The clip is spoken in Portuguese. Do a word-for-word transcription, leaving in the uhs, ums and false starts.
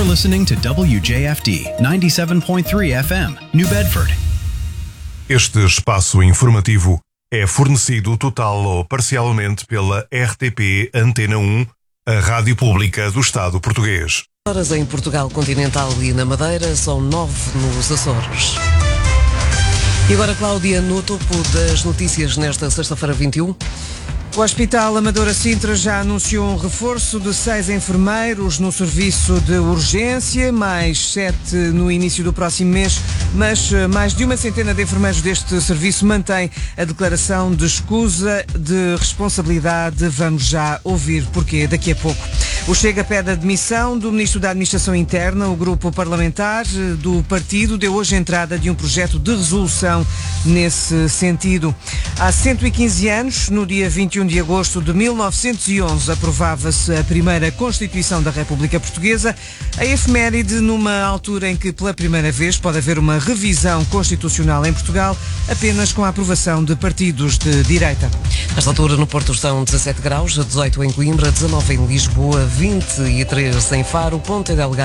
You're listening to W J F D ninety-seven point three F M, New Bedford. Este espaço informativo é fornecido total ou parcialmente pela R T P Antena um, a rádio pública do Estado português. Horas em Portugal continental e na Madeira, são nove nos Açores. E agora, Cláudia, no topo das notícias nesta sexta-feira vinte e um. O Hospital Amadora Sintra já anunciou um reforço de seis enfermeiros no serviço de urgência, mais sete no início do próximo mês, mas mais de uma centena de enfermeiros deste serviço mantém a declaração de escusa de responsabilidade. Vamos já ouvir porquê daqui a pouco. O Chega pede a demissão do Ministro da Administração Interna. O grupo parlamentar do partido deu hoje entrada de um projeto de resolução nesse sentido. Há cento e quinze anos, no dia vinte e um de agosto de mil novecentos e onze, aprovava-se a primeira Constituição da República Portuguesa, a efeméride numa altura em que pela primeira vez pode haver uma revisão constitucional em Portugal, apenas com a aprovação de partidos de direita. Nesta altura no Porto estão dezassete graus, dezoito em Coimbra, dezanove em Lisboa, vinte e três em Faro, Ponta Delgado.